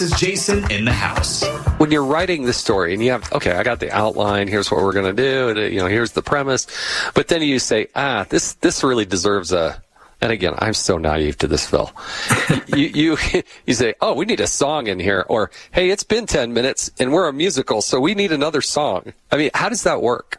is Jason in the house. When you're writing the story and you have, okay, I got the outline, here's what we're going to do, and, here's the premise, but then you say, this really deserves and again, I'm so naive to this, Phil. you say, oh, we need a song in here, or, hey, it's been 10 minutes and we're a musical, so we need another song. I mean, how does that work?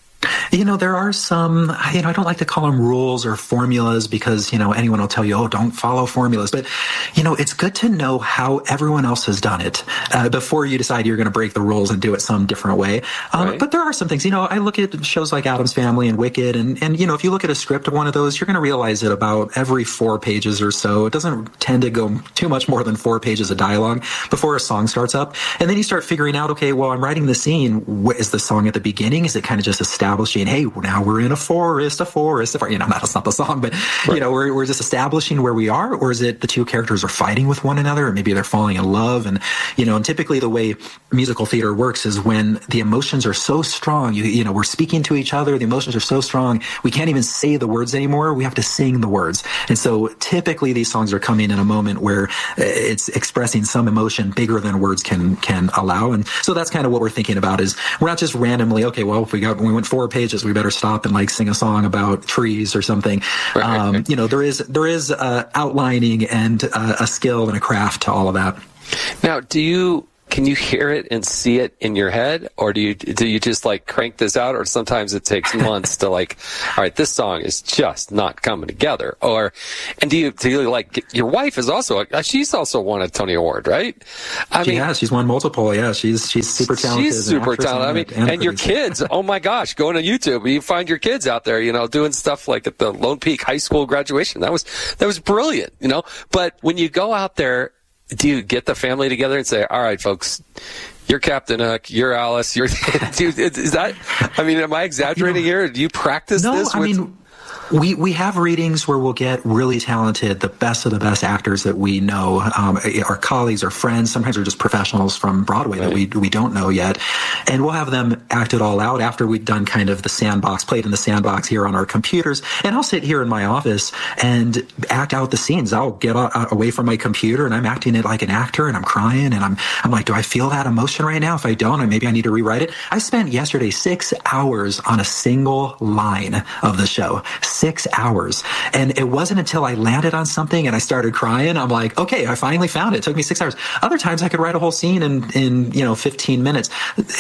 There are some, I don't like to call them rules or formulas because, anyone will tell you, oh, don't follow formulas. But, it's good to know how everyone else has done it before you decide you're going to break the rules and do it some different way. Right. But there are some things, I look at shows like Addams Family and Wicked, and if you look at a script of one of those, you're going to realize that about every 4 pages or so, it doesn't tend to go too much more than 4 pages of dialogue before a song starts up. And then you start figuring out, okay, well, I'm writing the scene. Is the song at the beginning? Is it kind of just establishing, hey, now we're in a forest, that's not the song, but, right. We're just establishing where we are, or is it the two characters are fighting with one another, or maybe they're falling in love, and typically the way musical theater works is when the emotions are so strong, we're speaking to each other, the emotions are so strong, we can't even say the words anymore, we have to sing the words. And so typically these songs are coming in a moment where it's expressing some emotion bigger than words can allow, and so that's kind of what we're thinking about, is we're not just randomly, okay, well, if we went 4 pages, we better stop and sing a song about trees or something. Right. There is outlining and a skill and a craft to all of that. Now, can you hear it and see it in your head, or do you just crank this out, or sometimes it takes months to all right, this song is just not coming together, and do you your wife is also she's also won a Tony Award, right? She's won multiple. Yeah, she's super talented. She's super talented. And your kids, oh my gosh, going to YouTube, you find your kids out there, doing stuff like at the Lone Peak High School graduation. That was brilliant, But when you go out there, do you get the family together and say, all right, folks, you're Captain Hook, you're Alice, is that, am I exaggerating here? Do you practice this? We have readings where we'll get really talented, the best of the best actors that we know, our colleagues or friends. Sometimes they're just professionals from Broadway that we don't know yet. And we'll have them act it all out after we've done kind of played in the sandbox here on our computers. And I'll sit here in my office and act out the scenes. I'll get away from my computer and I'm acting it like an actor, and I'm crying, and I'm like, do I feel that emotion right now? If I don't, maybe I need to rewrite it. I spent yesterday 6 hours on a single line of the show. 6 hours. And it wasn't until I landed on something and I started crying, I'm like, okay, I finally found it. It took me 6 hours. Other times I could write a whole scene in 15 minutes.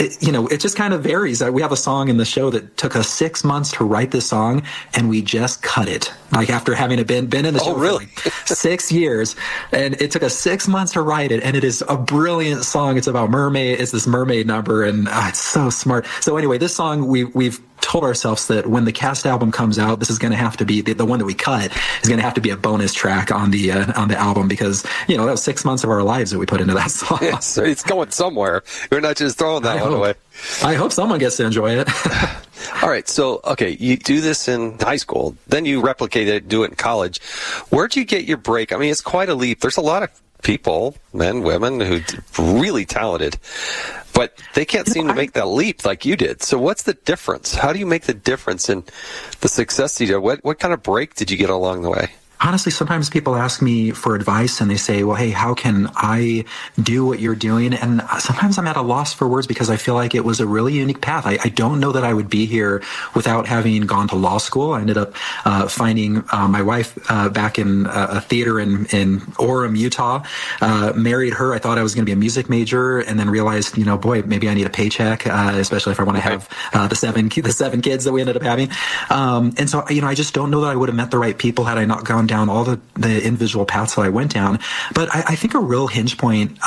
It just kind of varies. We have a song in the show that took us 6 months to write this song, and we just cut it. After having been in the show for 6 years, and it took us 6 months to write it, and it is a brilliant song. It's about it's this mermaid number, and it's so smart. So anyway, this song we've told ourselves that when the cast album comes out, this is going to have to be the one that we cut is going to have to be a bonus track on the album, because that was 6 months of our lives that we put into that song. So it's going somewhere. We're not just throwing that one away. I hope someone gets to enjoy it. All right. So, okay, you do this in high school, then you replicate it, do it in college. Where'd you get your break? It's quite a leap. There's a lot of people, men, women, who really talented, but they can't seem to make that leap like you did. So what's the difference? How do you make the difference in the success you did? What kind of break did you get along the way? Honestly, sometimes people ask me for advice and they say, well, hey, how can I do what you're doing? And sometimes I'm at a loss for words because I feel like it was a really unique path. I don't know that I would be here without having gone to law school. I ended up finding my wife back in a theater in Orem, Utah, married her. I thought I was going to be a music major, and then realized, boy, maybe I need a paycheck, especially if I want to have the seven kids that we ended up having. And so, I just don't know that I would have met the right people had I not gone down all the individual paths that I went down. But I think a real hinge point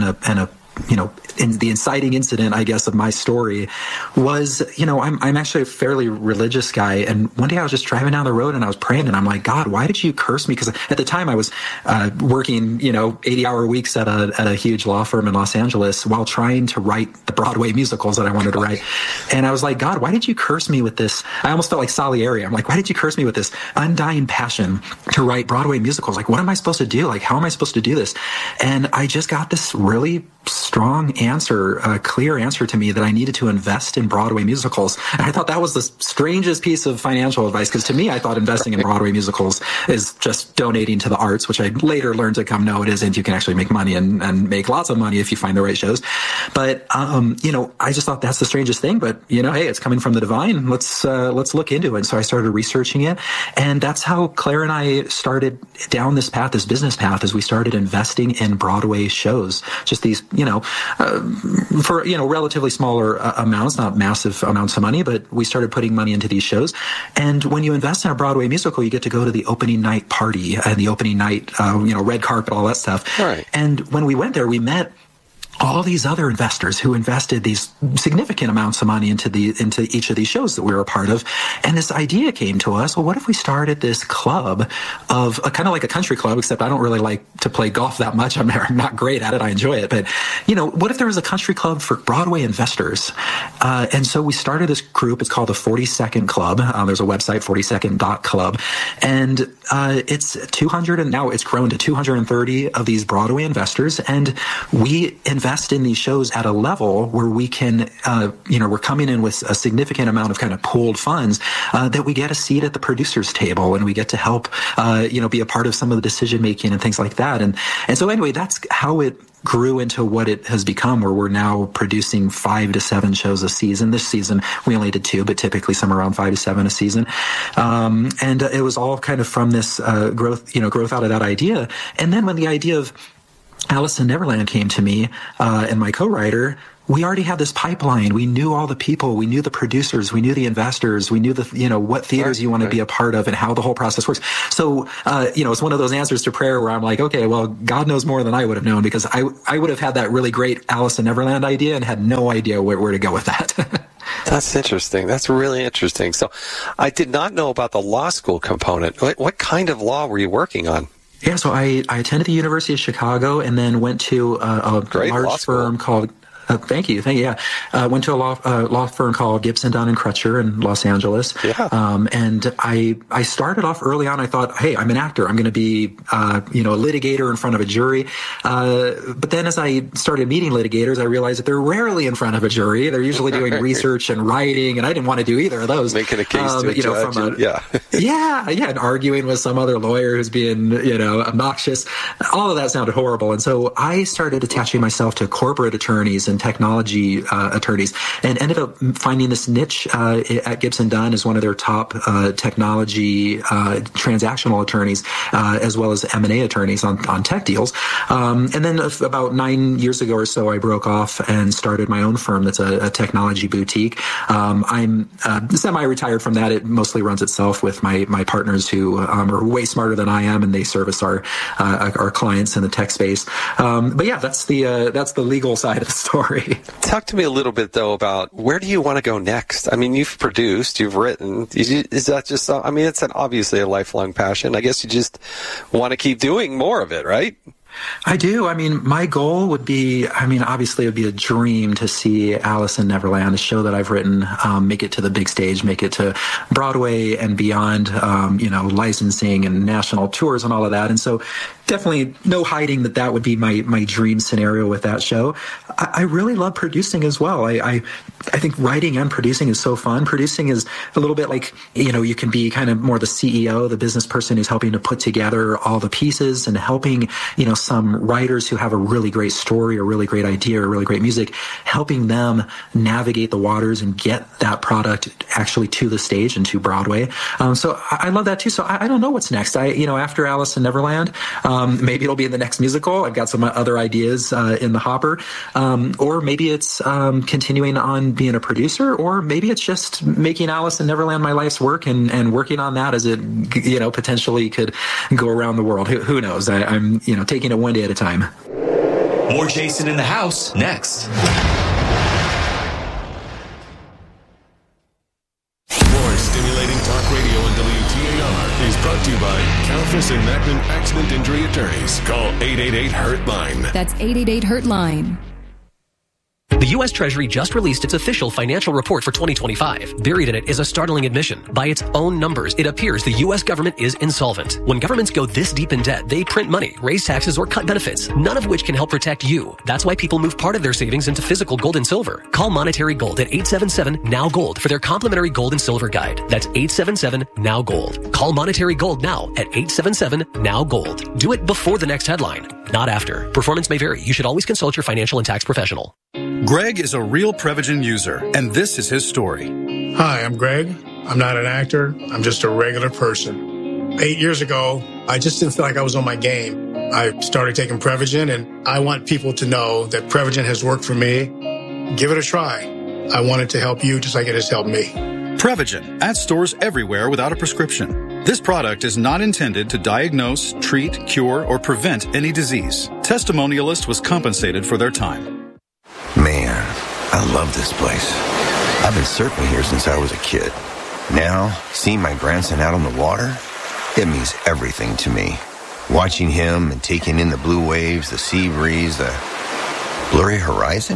in the inciting incident, I guess, of my story was, I'm actually a fairly religious guy. And one day I was just driving down the road and I was praying, and I'm like, God, why did you curse me? Because at the time I was working, 80-hour weeks at a huge law firm in Los Angeles while trying to write the Broadway musicals that I wanted to write. And I was like, God, why did you curse me with this? I almost felt like Salieri. I'm like, why did you curse me with this undying passion to write Broadway musicals? Like, what am I supposed to do? Like, how am I supposed to do this? And I just got this really strong answer, a clear answer to me that I needed to invest in Broadway musicals. And I thought that was the strangest piece of financial advice, because to me, I thought investing in Broadway musicals is just donating to the arts, which I later learned to come, no, it isn't. You can actually make money and make lots of money if you find the right shows. But, I just thought that's the strangest thing. But, hey, it's coming from the divine. Let's look into it. And so I started researching it. And that's how Claire and I started down this path, this business path, as we started investing in Broadway shows. Just these, for, relatively smaller amounts, not massive amounts of money, but we started putting money into these shows. And when you invest in a Broadway musical, you get to go to the opening night party and the opening night, red carpet, all that stuff. Right. And when we went there, we met all these other investors who invested these significant amounts of money into each of these shows that we were a part of. And this idea came to us, well, what if we started this club of kind of like a country club, except I don't really like to play golf that much. I'm not great at it. I enjoy it. But, what if there was a country club for Broadway investors? And so we started this group. It's called the 42nd Club. There's a website, 42nd.club. And it's 200, and now it's grown to 230 of these Broadway investors. And we invest in these shows at a level where we can, we're coming in with a significant amount of kind of pooled funds that we get a seat at the producer's table, and we get to help, be a part of some of the decision making and things like that. And so anyway, that's how it grew into what it has become, where we're now producing 5 to 7 shows a season. This season, we only did 2, but typically somewhere around 5 to 7 a season. And it was all kind of from this growth out of that idea. And then when the idea of Alice in Neverland came to me, and my co-writer, we already had this pipeline. We knew all the people. We knew the producers. We knew the investors. We knew what theaters you want to be a part of and how the whole process works. So, it's one of those answers to prayer where I'm like, okay, well, God knows more than I would have known, because I would have had that really great Alice in Neverland idea and had no idea where to go with that. That's interesting. That's really interesting. So I did not know about the law school component. What kind of law were you working on? Yeah, so I attended the University of Chicago and then went to a large firm called... Thank you. Yeah. Went to a law firm called Gibson, Dunn & Crutcher in Los Angeles. Yeah. And I started off early on. I thought, hey, I'm an actor. I'm going to be, a litigator in front of a jury. But then as I started meeting litigators, I realized that they're rarely in front of a jury. They're usually doing research and writing, and I didn't want to do either of those. Making a case to a judge. Yeah, and arguing with some other lawyer who's being, obnoxious. All of that sounded horrible. And so I started attaching myself to corporate attorneys and technology attorneys, and ended up finding this niche at Gibson Dunn as one of their top technology transactional attorneys, as well as M&A attorneys on tech deals. And then about 9 years ago or so, I broke off and started my own firm that's a technology boutique. I'm semi-retired from that. It mostly runs itself with my partners who are way smarter than I am, and they service our clients in the tech space. But yeah, that's the legal side of the story. Talk to me a little bit, though, about where do you want to go next? I mean, you've produced, you've written. Is that just, it's obviously a lifelong passion. I guess you just want to keep doing more of it, right? I do. I mean, my goal would be, obviously it would be a dream to see Alice in Neverland, a show that I've written, make it to the big stage, make it to Broadway and beyond, licensing and national tours and all of that. And so definitely no hiding that would be my dream scenario with that show. I really love producing as well. I think writing and producing is so fun. Producing is a little bit like, you can be kind of more the CEO, the business person who's helping to put together all the pieces and helping, some writers who have a really great story, a really great idea, or really great music, helping them navigate the waters and get that product actually to the stage and to Broadway. So I love that too. So I don't know what's next. After Alice in Neverland, maybe it'll be in the next musical. I've got some other ideas in the hopper. Or maybe it's continuing on being a producer, or maybe it's just making Alice in Neverland my life's work and working on that as it, potentially could go around the world. Who knows? I'm taking it one day at a time. More Jason in the House next. More stimulating talk radio on WTAR is brought to you by Kalfas and Magnan Accident Injury Attorneys. Call 888-HURT-LINE. That's 888-HURT-LINE. The U.S. Treasury just released its official financial report for 2025. Buried in it is a startling admission. By its own numbers, it appears the U.S. government is insolvent. When governments go this deep in debt, they print money, raise taxes, or cut benefits, none of which can help protect you. That's why people move part of their savings into physical gold and silver. Call Monetary Gold at 877-NOW-GOLD for their complimentary gold and silver guide. That's 877-NOW-GOLD. Call Monetary Gold now at 877-NOW-GOLD. Do it before the next headline, not after. Performance may vary. You should always consult your financial and tax professional. Greg is a real Prevagen user, and this is his story. Hi, I'm Greg. I'm not an actor. I'm just a regular person. 8 years ago, I just didn't feel like I was on my game. I started taking Prevagen, and I want people to know that Prevagen has worked for me. Give it a try. I want it to help you just like it has helped me. Prevagen, at stores everywhere without a prescription. This product is not intended to diagnose, treat, cure, or prevent any disease. Testimonialist was compensated for their time. Man, I love this place. I've been surfing here since I was a kid. Now, seeing my grandson out on the water, it means everything to me. Watching him and taking in the blue waves, the sea breeze, the blurry horizon.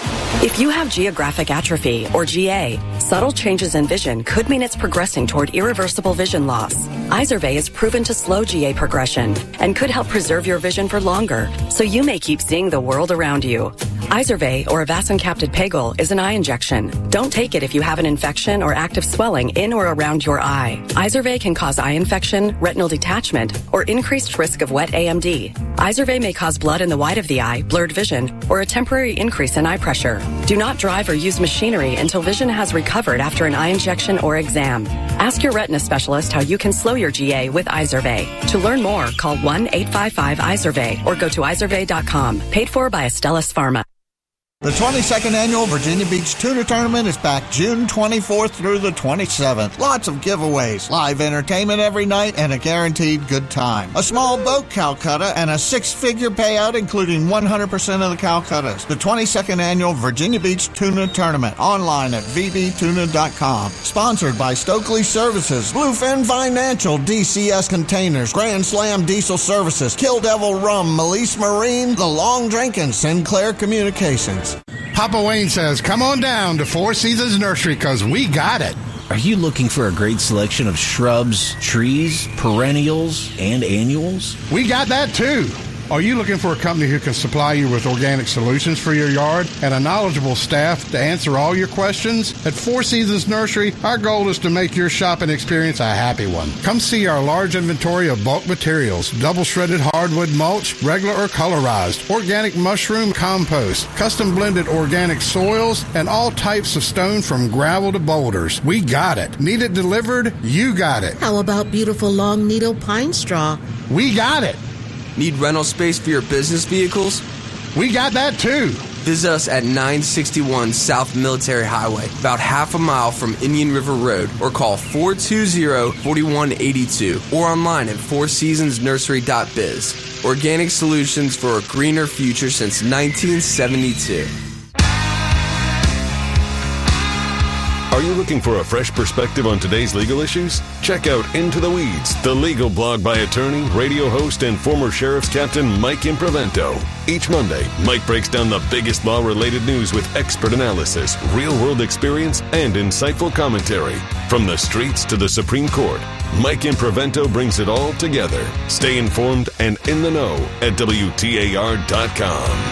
If you have geographic atrophy, or GA, subtle changes in vision could mean it's progressing toward irreversible vision loss. Izervay is proven to slow GA progression and could help preserve your vision for longer, so you may keep seeing the world around you. Izervay, or avacincaptad pegol, is an eye injection. Don't take it if you have an infection or active swelling in or around your eye. Izervay can cause eye infection, retinal detachment, or increased risk of wet AMD. Izervay may cause blood in the white of the eye, blurred vision, or a temporary increase in eye pressure. Do not drive or use machinery until vision has recovered after an eye injection or exam. Ask your retina specialist how you can slow your GA with Izervay. To learn more, call 1-855-IZERVAY or go to izervay.com. Paid for by Astellas Pharma. The 22nd Annual Virginia Beach Tuna Tournament is back June 24th through the 27th. Lots of giveaways, live entertainment every night, and a guaranteed good time. A small boat Calcutta and a six-figure payout including 100% of the Calcuttas. The 22nd Annual Virginia Beach Tuna Tournament, online at vbtuna.com. Sponsored by Stokely Services, Bluefin Financial, DCS Containers, Grand Slam Diesel Services, Kill Devil Rum, Melise Marine, The Long Drink, and Sinclair Communications. Papa Wayne says, come on down to Four Seasons Nursery because we got it. Are you looking for a great selection of shrubs, trees, perennials, and annuals? We got that too. Are you looking for a company who can supply you with organic solutions for your yard and a knowledgeable staff to answer all your questions? At Four Seasons Nursery, our goal is to make your shopping experience a happy one. Come see our large inventory of bulk materials, double-shredded hardwood mulch, regular or colorized, organic mushroom compost, custom-blended organic soils, and all types of stone from gravel to boulders. We got it. Need it delivered? You got it. How about beautiful long needle pine straw? We got it. Need rental space for your business vehicles? We got that too. Visit us at 961 South Military Highway, about half a mile from Indian River Road, or call 420-4182 or online at fourseasonsnursery.biz. Organic solutions for a greener future since 1972. Are you looking for a fresh perspective on today's legal issues? Check out Into the Weeds, the legal blog by attorney, radio host, and former Sheriff's Captain Mike Imprevento. Each Monday, Mike breaks down the biggest law-related news with expert analysis, real-world experience, and insightful commentary. From the streets to the Supreme Court, Mike Imprevento brings it all together. Stay informed and in the know at WTAR.com.